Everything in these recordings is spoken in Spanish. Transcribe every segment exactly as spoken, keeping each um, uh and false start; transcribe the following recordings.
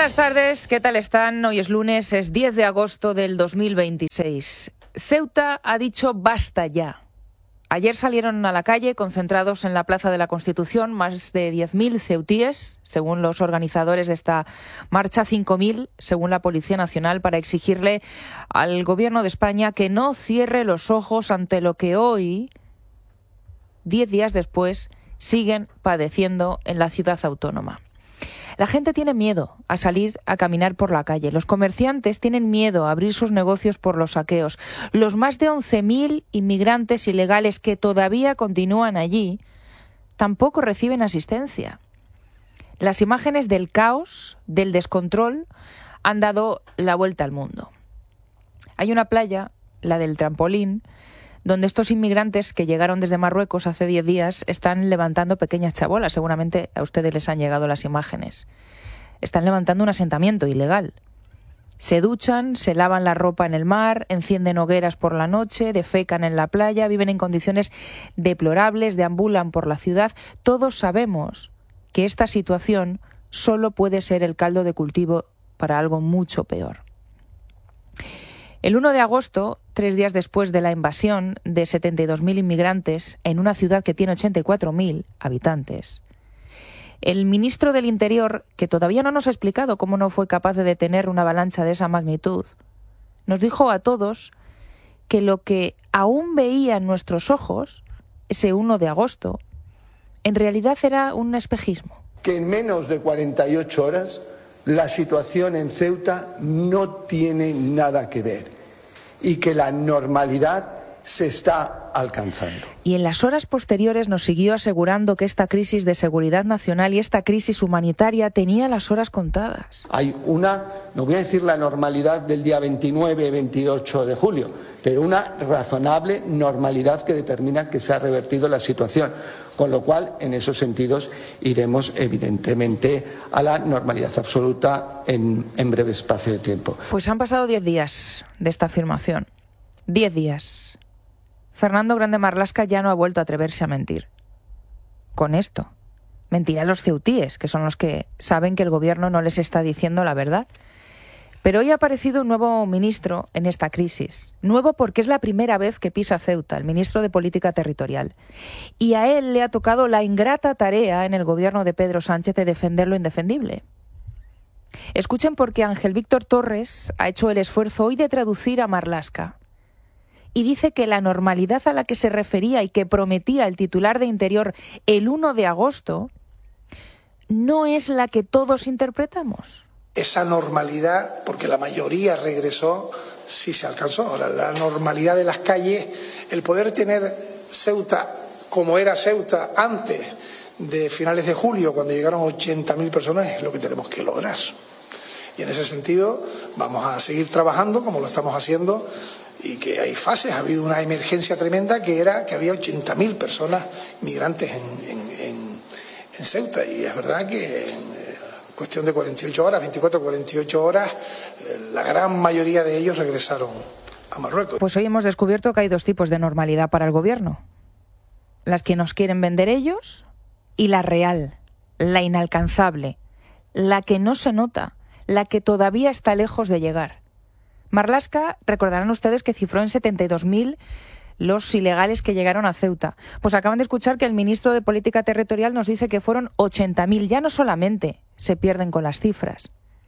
buenas tardes, ¿qué tal están? Hoy es lunes, es diez de agosto del dos mil veintiséis. Ceuta ha dicho basta ya. Ayer salieron a la calle, concentrados en la Plaza de la Constitución, más de diez mil ceutíes, según los organizadores de esta marcha, cinco mil, según la Policía Nacional, para exigirle al Gobierno de España que no cierre los ojos ante lo que hoy, diez días después, siguen padeciendo en la ciudad autónoma. La gente tiene miedo a salir a caminar por la calle. Los comerciantes tienen miedo a abrir sus negocios por los saqueos. Los más de once mil inmigrantes ilegales que todavía continúan allí tampoco reciben asistencia. Las imágenes del caos, del descontrol, han dado la vuelta al mundo. Hay una playa, la del Trampolín, donde estos inmigrantes que llegaron desde Marruecos hace diez días están levantando pequeñas chabolas. Seguramente a ustedes les han llegado las imágenes. Están levantando un asentamiento ilegal. Se duchan, se lavan la ropa en el mar, encienden hogueras por la noche, defecan en la playa, viven en condiciones deplorables, deambulan por la ciudad. Todos sabemos que esta situación solo puede ser el caldo de cultivo para algo mucho peor. El uno de agosto, tres días después de la invasión de setenta y dos mil inmigrantes en una ciudad que tiene ochenta y cuatro mil habitantes, el ministro del Interior, que todavía no nos ha explicado cómo no fue capaz de detener una avalancha de esa magnitud, nos dijo a todos que lo que aún veían nuestros ojos, ese uno de agosto, en realidad era un espejismo. Que en menos de cuarenta y ocho horas la situación en Ceuta no tiene nada que ver y que la normalidad se está alcanzando. Y en las horas posteriores nos siguió asegurando que esta crisis de seguridad nacional y esta crisis humanitaria tenía las horas contadas. Hay una, no voy a decir la normalidad del día veintinueve, veintiocho de julio, pero una razonable normalidad que determina que se ha revertido la situación. Con lo cual, en esos sentidos, iremos evidentemente a la normalidad absoluta en, en breve espacio de tiempo. Pues han pasado diez días de esta afirmación. Diez días. Fernando Grande Marlaska ya no ha vuelto a atreverse a mentir. Con esto. Mentirá a los ceutíes, que son los que saben que el gobierno no les está diciendo la verdad. Pero hoy ha aparecido un nuevo ministro en esta crisis. Nuevo porque es la primera vez que pisa Ceuta, el ministro de Política Territorial. Y a él le ha tocado la ingrata tarea en el gobierno de Pedro Sánchez de defender lo indefendible. Escuchen porque Ángel Víctor Torres ha hecho el esfuerzo hoy de traducir a Marlaska. Y dice que la normalidad a la que se refería y que prometía el titular de Interior el uno de agosto no es la que todos interpretamos. Esa normalidad, porque la mayoría regresó, sí se alcanzó. Ahora, la normalidad de las calles, el poder tener Ceuta como era Ceuta antes de finales de julio, cuando llegaron ochenta mil personas, es lo que tenemos que lograr. Y en ese sentido vamos a seguir trabajando como lo estamos haciendo, y que hay fases. Ha habido una emergencia tremenda que era que había ochenta mil personas migrantes en, en, en, en Ceuta, y es verdad que en cuestión de cuarenta y ocho horas, veinticuatro a cuarenta y ocho horas, la gran mayoría de ellos regresaron a Marruecos. Pues hoy hemos descubierto que hay dos tipos de normalidad para el gobierno. Las que nos quieren vender ellos y la real, la inalcanzable, la que no se nota, la que todavía está lejos de llegar. Marlaska, recordarán ustedes que cifró en setenta y dos mil los ilegales que llegaron a Ceuta. Pues acaban de escuchar que el ministro de Política Territorial nos dice que fueron ochenta mil. Ya no solamente se pierden con las cifras,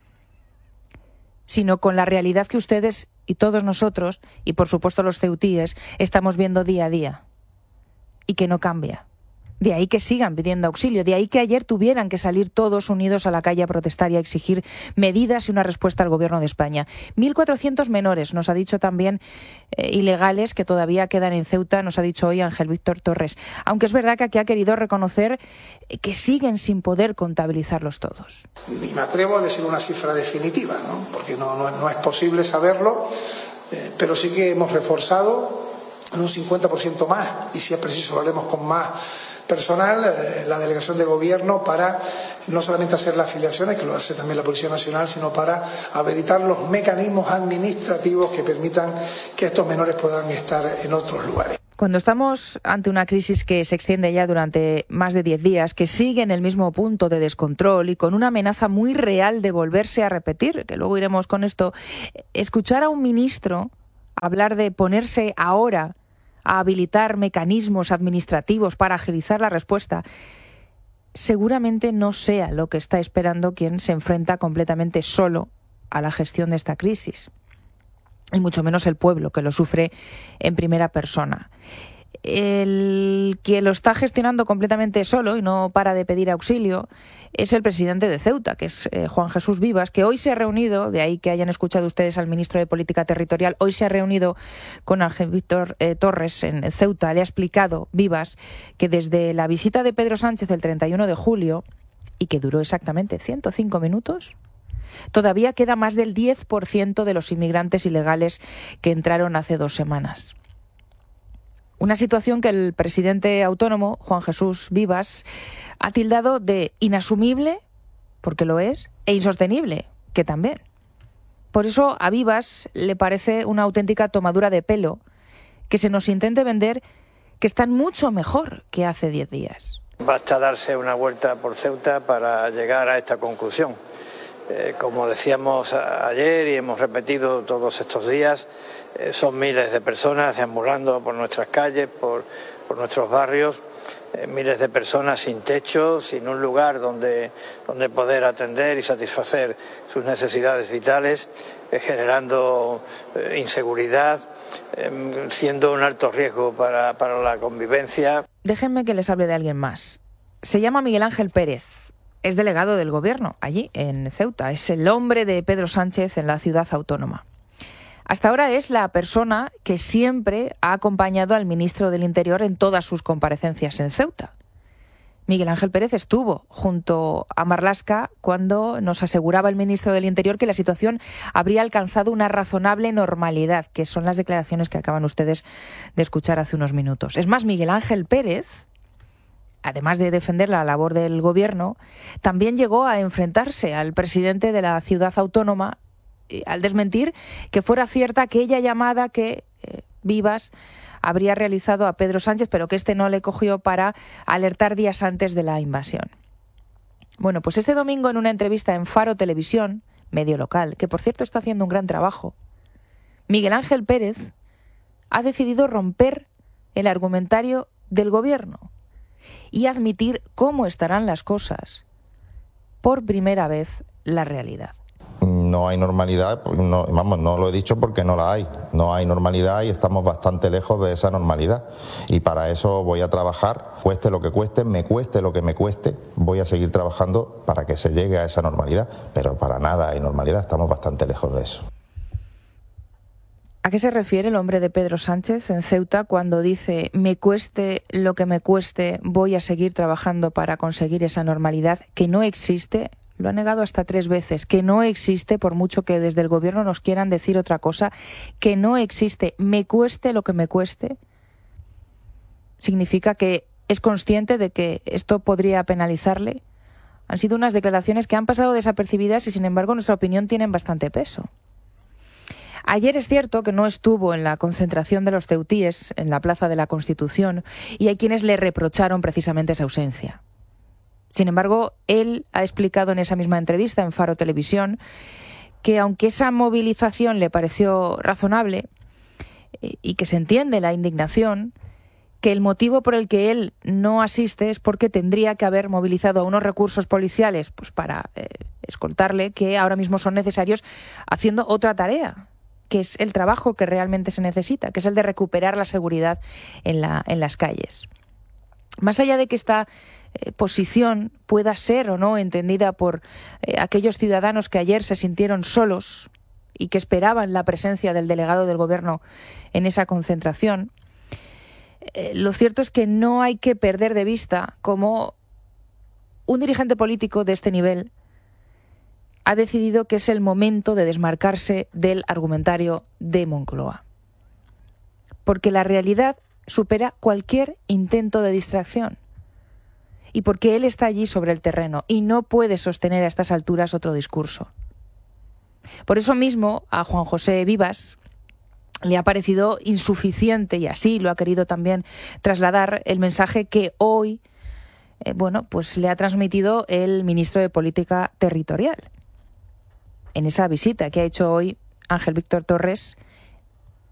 sino con la realidad que ustedes y todos nosotros, y por supuesto los ceutíes, estamos viendo día a día y que no cambia. De ahí que sigan pidiendo auxilio, de ahí que ayer tuvieran que salir todos unidos a la calle a protestar y a exigir medidas y una respuesta al gobierno de España. mil cuatrocientos menores, nos ha dicho también, eh, ilegales que todavía quedan en Ceuta, nos ha dicho hoy Ángel Víctor Torres. Aunque es verdad que aquí ha querido reconocer que siguen sin poder contabilizarlos todos. Ni me atrevo a decir una cifra definitiva, ¿no? Porque no, no, no es posible saberlo, eh, pero sí que hemos reforzado en un cincuenta por ciento más, y si es preciso lo haremos con más personal, eh, la delegación de gobierno, para no solamente hacer las afiliaciones, que lo hace también la Policía Nacional, sino para habilitar los mecanismos administrativos que permitan que estos menores puedan estar en otros lugares. Cuando estamos ante una crisis que se extiende ya durante más de diez días, que sigue en el mismo punto de descontrol y con una amenaza muy real de volverse a repetir, que luego iremos con esto, escuchar a un ministro hablar de ponerse ahora a habilitar mecanismos administrativos para agilizar la respuesta, seguramente no sea lo que está esperando quien se enfrenta completamente solo a la gestión de esta crisis. Y mucho menos el pueblo, que lo sufre en primera persona. El que lo está gestionando completamente solo y no para de pedir auxilio es el presidente de Ceuta, que es eh, Juan Jesús Vivas, que hoy se ha reunido, de ahí que hayan escuchado ustedes al ministro de Política Territorial, hoy se ha reunido con Ángel Víctor eh, Torres en Ceuta. Le ha explicado Vivas que desde la visita de Pedro Sánchez el treinta y uno de julio, y que duró exactamente ciento cinco minutos, todavía queda más del diez por ciento de los inmigrantes ilegales que entraron hace dos semanas. Una situación que el presidente autónomo, Juan Jesús Vivas, ha tildado de inasumible, porque lo es, e insostenible, que también. Por eso a Vivas le parece una auténtica tomadura de pelo que se nos intente vender que están mucho mejor que hace diez días. Basta darse una vuelta por Ceuta para llegar a esta conclusión. Eh, como decíamos ayer y hemos repetido todos estos días, eh, son miles de personas deambulando por nuestras calles, por, por nuestros barrios, eh, miles de personas sin techo, sin un lugar donde, donde poder atender y satisfacer sus necesidades vitales, eh, generando eh, inseguridad, eh, siendo un alto riesgo para, para la convivencia. Déjenme que les hable de alguien más. Se llama Miguel Ángel Pérez. Es delegado del Gobierno allí, en Ceuta. Es el hombre de Pedro Sánchez en la ciudad autónoma. Hasta ahora es la persona que siempre ha acompañado al ministro del Interior en todas sus comparecencias en Ceuta. Miguel Ángel Pérez estuvo junto a Marlaska cuando nos aseguraba el ministro del Interior que la situación habría alcanzado una razonable normalidad, que son las declaraciones que acaban ustedes de escuchar hace unos minutos. Es más, Miguel Ángel Pérez, además de defender la labor del Gobierno, también llegó a enfrentarse al presidente de la ciudad autónoma al desmentir que fuera cierta aquella llamada que eh, Vivas habría realizado a Pedro Sánchez, pero que éste no le cogió para alertar días antes de la invasión. Bueno, pues este domingo en una entrevista en Faro Televisión, medio local, que por cierto está haciendo un gran trabajo, Miguel Ángel Pérez ha decidido romper el argumentario del Gobierno y admitir cómo estarán las cosas, por primera vez, la realidad. No hay normalidad, no, vamos, no lo he dicho porque no la hay. No hay normalidad y estamos bastante lejos de esa normalidad. Y para eso voy a trabajar, cueste lo que cueste, me cueste lo que me cueste, voy a seguir trabajando para que se llegue a esa normalidad. Pero para nada hay normalidad, estamos bastante lejos de eso. ¿A qué se refiere el hombre de Pedro Sánchez en Ceuta cuando dice me cueste lo que me cueste, voy a seguir trabajando para conseguir esa normalidad que no existe? Lo ha negado hasta tres veces, que no existe, por mucho que desde el Gobierno nos quieran decir otra cosa, que no existe, me cueste lo que me cueste. Significa que es consciente de que esto podría penalizarle. Han sido unas declaraciones que han pasado desapercibidas y, sin embargo, en nuestra opinión tienen bastante peso. Ayer es cierto que no estuvo en la concentración de los ceutíes en la Plaza de la Constitución y hay quienes le reprocharon precisamente esa ausencia. Sin embargo, él ha explicado en esa misma entrevista en Faro Televisión que aunque esa movilización le pareció razonable y que se entiende la indignación, que el motivo por el que él no asiste es porque tendría que haber movilizado a unos recursos policiales pues para eh, escoltarle, que ahora mismo son necesarios haciendo otra tarea, que es el trabajo que realmente se necesita, que es el de recuperar la seguridad en, la, en las calles. Más allá de que esta eh, posición pueda ser o no entendida por eh, aquellos ciudadanos que ayer se sintieron solos y que esperaban la presencia del delegado del Gobierno en esa concentración, eh, lo cierto es que no hay que perder de vista cómo un dirigente político de este nivel ha decidido que es el momento de desmarcarse del argumentario de Moncloa. Porque la realidad supera cualquier intento de distracción. Y porque él está allí sobre el terreno y no puede sostener a estas alturas otro discurso. Por eso mismo, a Juan José Vivas le ha parecido insuficiente, y así lo ha querido también trasladar, el mensaje que hoy eh, bueno, pues le ha transmitido el ministro de Política Territorial en esa visita que ha hecho hoy Ángel Víctor Torres